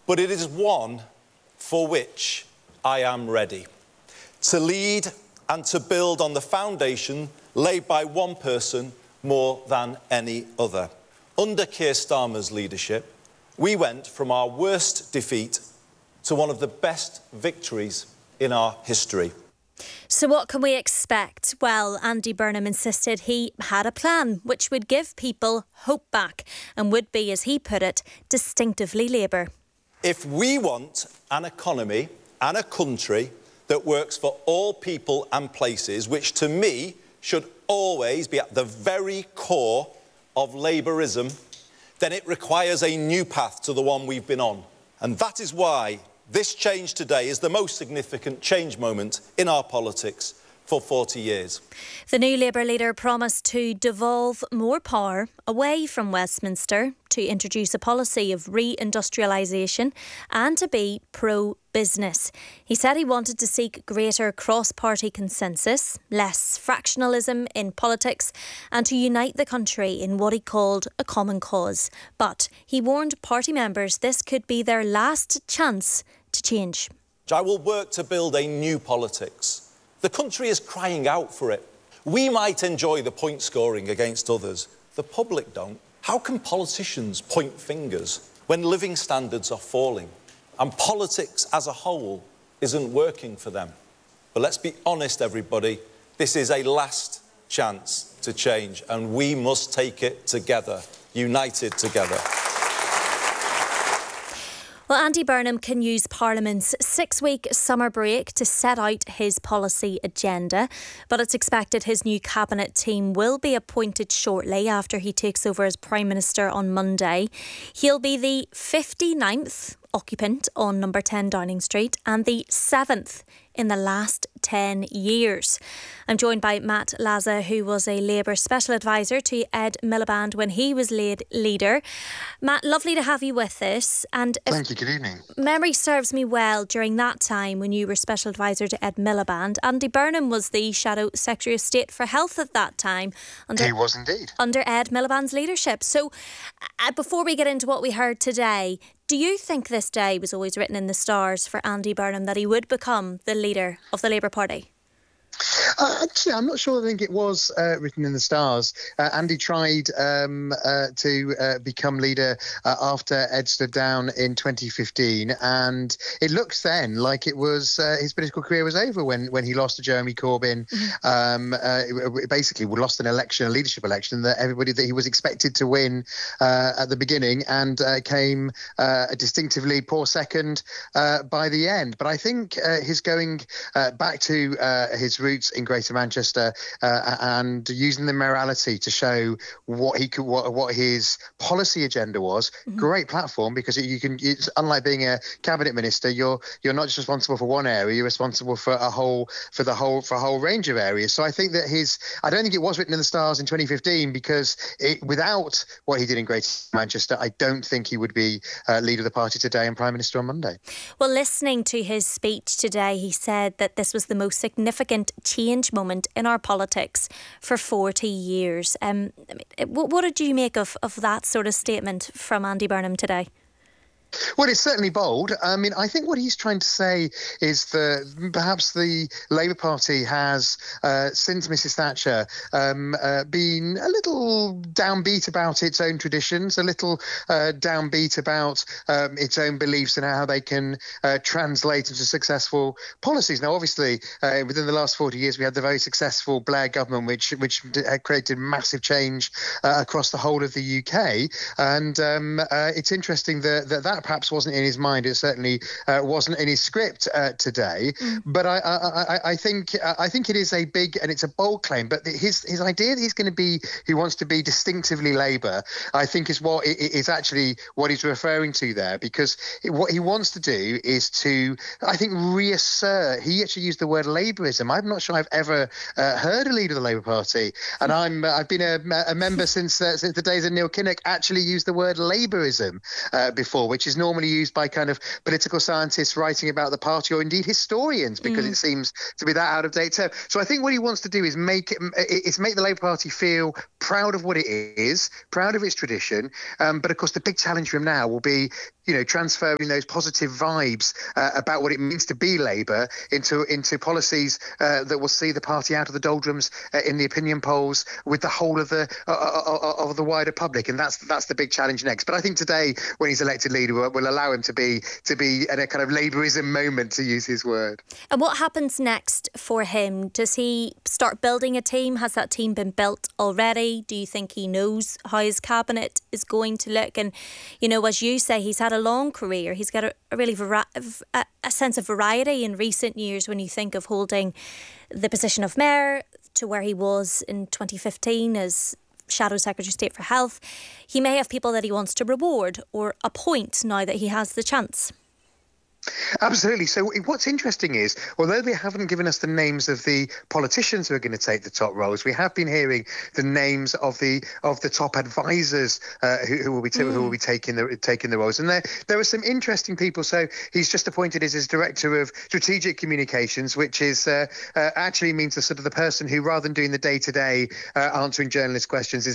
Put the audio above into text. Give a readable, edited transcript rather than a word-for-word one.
but it is one for which I am ready to lead and to build on the foundation laid by one person more than any other. Under Keir Starmer's leadership, we went from our worst defeat to one of the best victories in our history. So what can we expect? Well, Andy Burnham insisted he had a plan which would give people hope back and would be, as he put it, distinctively Labour. If we want an economy and a country that works for all people and places, which to me should always be at the very core of Labourism, then it requires a new path to the one we've been on. And that is why this change today is the most significant change moment in our politics for 40 years. The new Labour leader promised to devolve more power away from Westminster, to introduce a policy of re-industrialisation and to be pro-business. He said he wanted to seek greater cross-party consensus, less fractionalism in politics and to unite the country in what he called a common cause. But he warned party members this could be their last chance to change. I will work to build a new politics. The country is crying out for it. We might enjoy the point scoring against others. The public don't. How can politicians point fingers when living standards are falling and politics as a whole isn't working for them? But let's be honest, everybody, this is a last chance to change and we must take it together, united together. Well, Andy Burnham can use Parliament's 6-week summer break to set out his policy agenda, but it's expected his new cabinet team will be appointed shortly after he takes over as Prime Minister on Monday. He'll be the 59th occupant on number 10 Downing Street and the 7th in the last 10 years. I'm joined by Matt Laza, who was a Labour special advisor to Ed Miliband when he was leader. Matt, lovely to have you with us. And thank you, good evening. Memory serves me well, during that time when you were special advisor to Ed Miliband, Andy Burnham was the Shadow Secretary of State for Health at that time. He was indeed. Under Ed Miliband's leadership. So before we get into what we heard today, do you think this day was always written in the stars for Andy Burnham, that he would become the leader of the Labour Party? Actually, I'm not sure I think it was written in the stars. Andy tried to become leader after Ed stood down in 2015, and it looks then like it was his political career was over when he lost to Jeremy Corbyn. Basically, we lost a leadership election that he was expected to win at the beginning, and came a distinctively poor second by the end. But I think his going back to his roots in Greater Manchester and using the morality to show what his policy agenda was. Great platform, because it's unlike being a cabinet minister, you're not just responsible for one area, you're responsible for a whole range of areas. So I think that I don't think it was written in the stars in 2015, because without what he did in Greater Manchester, I don't think he would be leader of the party today and Prime Minister on Monday. Well, listening to his speech today, he said that this was the most significant change moment in our politics for 40 years. What did you make of that sort of statement from Andy Burnham today? Well, it's certainly bold. I mean, I think what he's trying to say is that perhaps the Labour Party has, since Mrs Thatcher, been a little downbeat about its own traditions, a little downbeat about its own beliefs and how they can translate into successful policies. Now, obviously, within the last 40 years, we had the very successful Blair government, which created massive change across the whole of the UK. And it's interesting that perhaps wasn't in his mind. It certainly wasn't in his script today. But I think it is a big and it's a bold claim. But his idea that he wants to be distinctively Labour, I think is actually what he's referring to there, because what he wants to do is to, I think, reassert. He actually used the word Labourism. I'm not sure I've ever heard a leader of the Labour Party, and I've been a member since the days of Neil Kinnock, actually used the word Labourism before, which is normally used by kind of political scientists writing about the party, or indeed historians, because it seems to be that out of date term. So I think what he wants to do is make the Labour Party feel proud of what it is, proud of its tradition. But of course, the big challenge for him now will be, transferring those positive vibes about what it means to be Labour into policies that will see the party out of the doldrums in the opinion polls with the whole of the wider public. And that's the big challenge next. But I think today, when he's elected leader, will allow him to be in a kind of Labourism moment, to use his word. And what happens next for him? Does he start building a team? Has that team been built already? Do you think he knows how his cabinet is going to look? And, as you say, he's had a long career. He's got a really a sense of variety in recent years when you think of holding the position of mayor to where he was in 2015 as Shadow Secretary of State for Health. He may have people that he wants to reward or appoint now that he has the chance. Absolutely. So what's interesting is, although they haven't given us the names of the politicians who are going to take the top roles, we have been hearing the names of the top advisors who will be taking the roles. And there are some interesting people. So he's just appointed as his director of strategic communications, which is actually means the person who, rather than doing the day-to-day answering journalist questions, is